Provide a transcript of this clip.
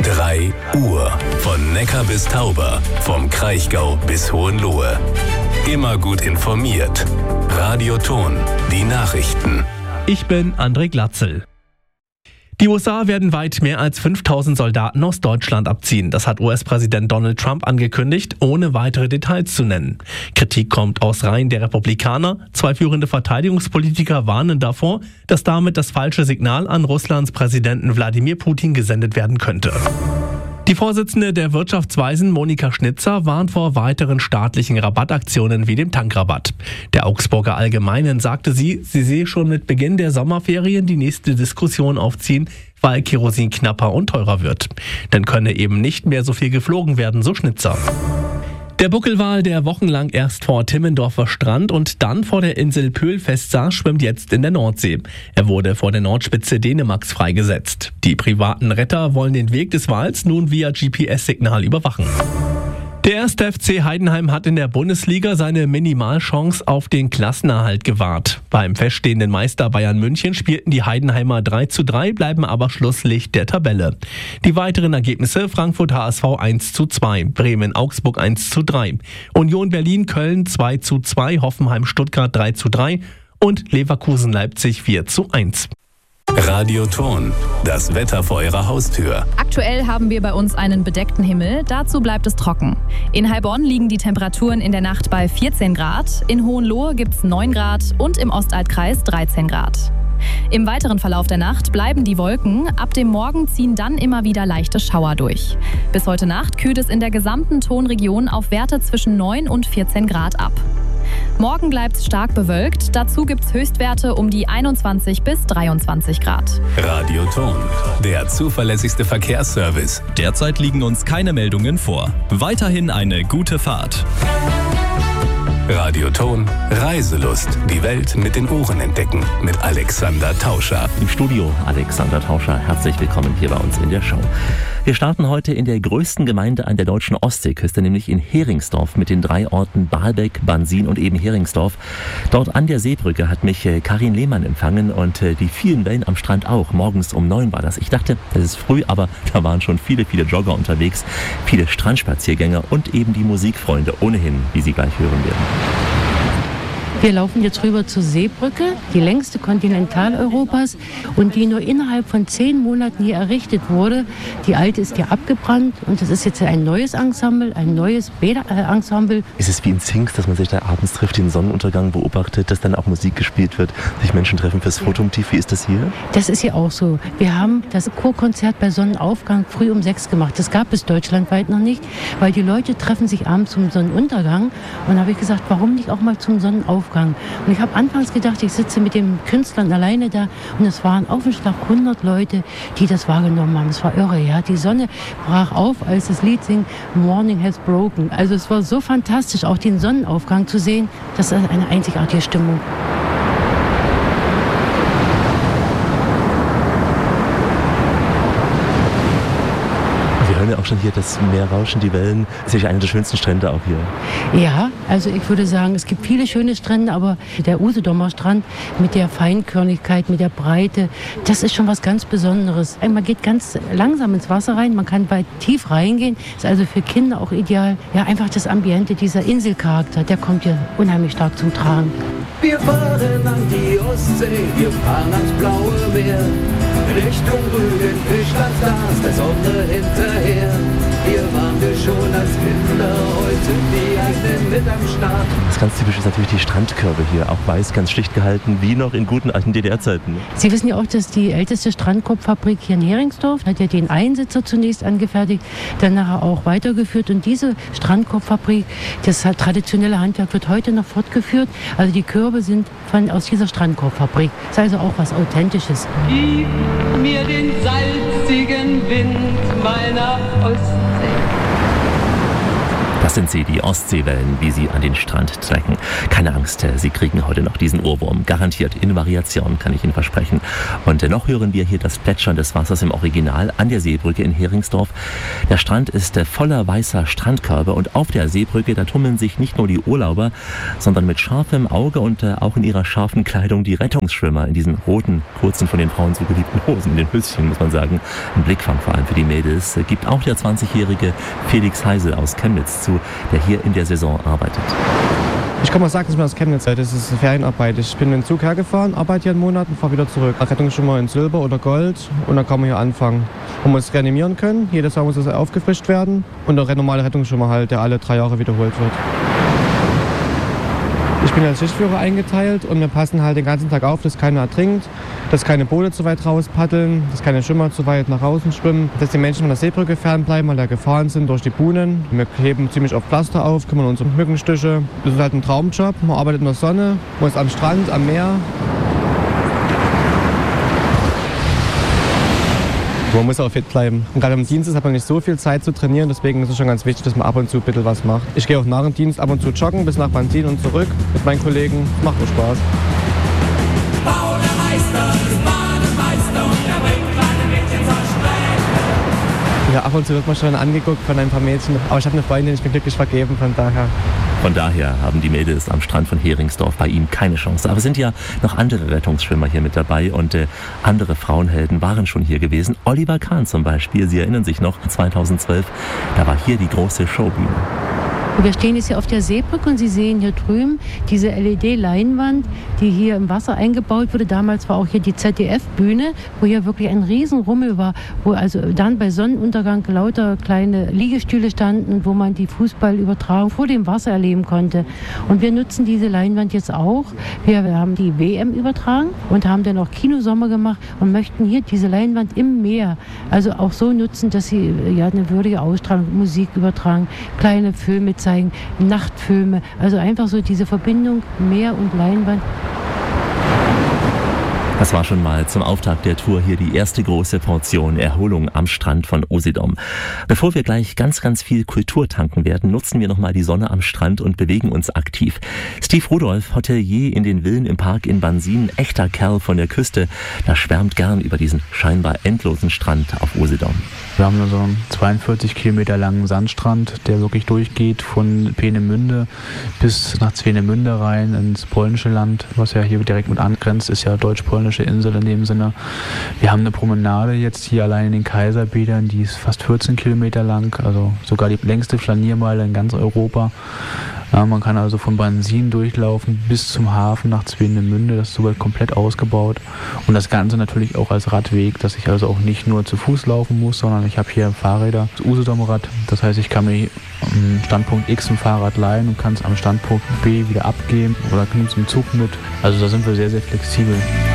3 Uhr. Von Neckar bis Tauber, vom Kraichgau bis Hohenlohe. Immer gut informiert. Radio Thon, die Nachrichten. Ich bin André Glatzel. Die USA werden weit mehr als 5000 Soldaten aus Deutschland abziehen. Das hat US-Präsident Donald Trump angekündigt, ohne weitere Details zu nennen. Kritik kommt aus Reihen der Republikaner. 2 führende Verteidigungspolitiker warnen davor, dass damit das falsche Signal an Russlands Präsidenten Wladimir Putin gesendet werden könnte. Die Vorsitzende der Wirtschaftsweisen Monika Schnitzer warnt vor weiteren staatlichen Rabattaktionen wie dem Tankrabatt. Der Augsburger Allgemeinen sagte sie sehe schon mit Beginn der Sommerferien die nächste Diskussion aufziehen, weil Kerosin knapper und teurer wird. Dann könne eben nicht mehr so viel geflogen werden, so Schnitzer. Der Buckelwal, der wochenlang erst vor Timmendorfer Strand und dann vor der Insel Pöhl festsaß, schwimmt jetzt in der Nordsee. Er wurde vor der Nordspitze Dänemarks freigesetzt. Die privaten Retter wollen den Weg des Wals nun via GPS-Signal überwachen. Der 1. FC Heidenheim hat in der Bundesliga seine Minimalchance auf den Klassenerhalt gewahrt. Beim feststehenden Meister Bayern München spielten die Heidenheimer 3:3, bleiben aber Schlusslicht der Tabelle. Die weiteren Ergebnisse: Frankfurt HSV 1:2, Bremen Augsburg 1:3, Union Berlin Köln 2:2, Hoffenheim Stuttgart 3:3 und Leverkusen Leipzig 4:1. Radio Thon, das Wetter vor Ihrer Haustür. Aktuell haben wir bei uns einen bedeckten Himmel, dazu bleibt es trocken. In Heilbronn liegen die Temperaturen in der Nacht bei 14 Grad, in Hohenlohe gibt es 9 Grad und im Ostaltkreis 13 Grad. Im weiteren Verlauf der Nacht bleiben die Wolken, ab dem Morgen ziehen dann immer wieder leichte Schauer durch. Bis heute Nacht kühlt es in der gesamten Thonregion auf Werte zwischen 9 und 14 Grad ab. Morgen bleibt es stark bewölkt, dazu gibt es Höchstwerte um die 21 bis 23 Grad. Radio Thon, der zuverlässigste Verkehrsservice. Derzeit liegen uns keine Meldungen vor. Weiterhin eine gute Fahrt. Radio Thon, Reiselust. Die Welt mit den Ohren entdecken. Mit Alexander Tauscher. Im Studio Alexander Tauscher. Herzlich willkommen hier bei uns in der Show. Wir starten heute in der größten Gemeinde an der deutschen Ostseeküste, nämlich in Heringsdorf mit den 3 Orten Baalbek, Bansin und eben Heringsdorf. Dort an der Seebrücke hat mich Karin Lehmann empfangen und die vielen Wellen am Strand auch. Morgens um 9 war das. Ich dachte, das ist früh, aber da waren schon viele Jogger unterwegs, viele Strandspaziergänger und eben die Musikfreunde ohnehin, wie Sie gleich hören werden. Wir laufen jetzt rüber zur Seebrücke, die längste Kontinentaleuropas und die nur innerhalb von 10 Monaten hier errichtet wurde. Die alte ist hier abgebrannt und es ist jetzt ein neues Ensemble, ein neues Bäderensemble. Ist es wie in Zinks, dass man sich da abends trifft, den Sonnenuntergang beobachtet, dass dann auch Musik gespielt wird, sich Menschen treffen fürs Fotomotiv? Wie ist das hier? Das ist hier auch so. Wir haben das Chorkonzert bei Sonnenaufgang früh um 6 gemacht. Das gab es deutschlandweit noch nicht, weil die Leute treffen sich abends zum Sonnenuntergang. Und da habe ich gesagt, warum nicht auch mal zum Sonnenaufgang? Und ich habe anfangs gedacht, ich sitze mit den Künstlern alleine da und es waren auf den Schlag 100 Leute, die das wahrgenommen haben. Es war irre, ja. Die Sonne brach auf, als das Lied singt, Morning has broken. Also es war so fantastisch, auch den Sonnenaufgang zu sehen. Das ist eine einzigartige Stimmung. Wir hören ja auch schon hier das Meer rauschen, die Wellen. Das ist ja einer der schönsten Strände auch hier. Ja, also ich würde sagen, es gibt viele schöne Strände, aber der Usedomer Strand mit der Feinkörnigkeit, mit der Breite, das ist schon was ganz Besonderes. Man geht ganz langsam ins Wasser rein, man kann weit tief reingehen, ist also für Kinder auch ideal. Ja, einfach das Ambiente, dieser Inselcharakter, der kommt hier unheimlich stark zum Tragen. Wir fahren an die Ostsee, wir fahren ans blaue Meer, Richtung Rügen, Fischland, Glas, der Sonne hinterher. Hier waren wir schon als Kinder, heute sind die Eigenen mit am Start. Das ganz typisch ist natürlich die Strandkörbe hier, auch weiß, ganz schlicht gehalten, wie noch in guten alten DDR-Zeiten. Sie wissen ja auch, dass die älteste Strandkorbfabrik hier in Heringsdorf hat ja den Einsitzer zunächst angefertigt, dann nachher auch weitergeführt. Und diese Strandkorbfabrik, das traditionelle Handwerk wird heute noch fortgeführt. Also die Körbe sind aus dieser Strandkorbfabrik. Das ist also auch was Authentisches. Gib mir den salzigen Wind meiner Ostsee. Das sind sie, die Ostseewellen, wie sie an den Strand trecken. Keine Angst, sie kriegen heute noch diesen Ohrwurm. Garantiert, in Variation, kann ich Ihnen versprechen. Und noch hören wir hier das Plätschern des Wassers im Original an der Seebrücke in Heringsdorf. Der Strand ist voller weißer Strandkörbe und auf der Seebrücke, da tummeln sich nicht nur die Urlauber, sondern mit scharfem Auge und auch in ihrer scharfen Kleidung die Rettungsschwimmer in diesen roten, kurzen, von den Frauen so geliebten Hosen, in den Höschen, muss man sagen. Ein Blickfang vor allem für die Mädels gibt auch der 20-jährige Felix Heisel aus Chemnitz zu, der hier in der Saison arbeitet. Ich komme aus Sachsen, aus Chemnitz. Das ist Ferienarbeit. Ich bin mit dem Zug hergefahren, arbeite hier einen Monat und fahre wieder zurück. Rettungsschwimmer in Silber oder Gold und dann kann man hier anfangen. Man muss reanimieren können, jedes Jahr muss es aufgefrischt werden und der normale Rettungsschwimmer halt, der alle 3 Jahre wiederholt wird. Ich bin als Schichtführer eingeteilt und wir passen halt den ganzen Tag auf, dass keiner ertrinkt, dass keine Boote zu weit raus paddeln, dass keine Schwimmer zu weit nach außen schwimmen, dass die Menschen von der Seebrücke fernbleiben, weil da Gefahren sind durch die Buhnen. Wir heben ziemlich oft Pflaster auf, kümmern uns um Mückenstiche. Das ist halt ein Traumjob, man arbeitet in der Sonne, man ist am Strand, am Meer. Man muss auch fit bleiben. Und gerade im Dienst hat man nicht so viel Zeit zu trainieren, deswegen ist es schon ganz wichtig, dass man ab und zu ein bisschen was macht. Ich gehe auch nach dem Dienst ab und zu joggen bis nach Bansin und zurück mit meinen Kollegen. Das macht mir Spaß. Ja, ab und zu wird man schon angeguckt von ein paar Mädchen. Aber ich habe eine Freundin, ich bin glücklich vergeben, von daher. Von daher haben die Mädels am Strand von Heringsdorf bei ihm keine Chance. Aber es sind ja noch andere Rettungsschwimmer hier mit dabei und andere Frauenhelden waren schon hier gewesen. Oliver Kahn zum Beispiel, Sie erinnern sich noch, 2012, da war hier die große Showbühne. Wir stehen jetzt hier auf der Seebrücke und Sie sehen hier drüben diese LED-Leinwand, die hier im Wasser eingebaut wurde. Damals war auch hier die ZDF-Bühne, wo hier wirklich ein Riesenrummel war, wo also dann bei Sonnenuntergang lauter kleine Liegestühle standen, wo man die Fußballübertragung vor dem Wasser erleben konnte. Und wir nutzen diese Leinwand jetzt auch. Wir haben die WM übertragen und haben dann auch Kinosommer gemacht und möchten hier diese Leinwand im Meer also auch so nutzen, dass sie ja eine würdige Ausstrahlung, Musik übertragen, kleine Filme zeigen, Nachtfilme, also einfach so diese Verbindung Meer und Leinwand. Das war schon mal zum Auftakt der Tour hier die erste große Portion Erholung am Strand von Usedom. Bevor wir gleich ganz, ganz viel Kultur tanken werden, nutzen wir nochmal die Sonne am Strand und bewegen uns aktiv. Steve Rudolph, Hotelier in den Villen im Park in Bansin, echter Kerl von der Küste, der schwärmt gern über diesen scheinbar endlosen Strand auf Usedom. Wir haben so einen 42 Kilometer langen Sandstrand, der wirklich durchgeht von Peenemünde bis nach Swinemünde rein ins polnische Land, was ja hier direkt mit angrenzt, ist ja deutsch-polnische Insel in dem Sinne. Wir haben eine Promenade jetzt hier allein in den Kaiserbädern, die ist fast 14 Kilometer lang, also sogar die längste Flaniermeile in ganz Europa. Ja, man kann also von Bansin durchlaufen bis zum Hafen nach Swinemünde, das ist sogar komplett ausgebaut. Und das Ganze natürlich auch als Radweg, dass ich also auch nicht nur zu Fuß laufen muss, sondern ich habe hier Fahrräder, das Usedom-Rad. Das heißt, ich kann mir am Standpunkt X ein Fahrrad leihen und kann es am Standpunkt B wieder abgeben oder nehme es im Zug mit. Also da sind wir sehr, sehr flexibel.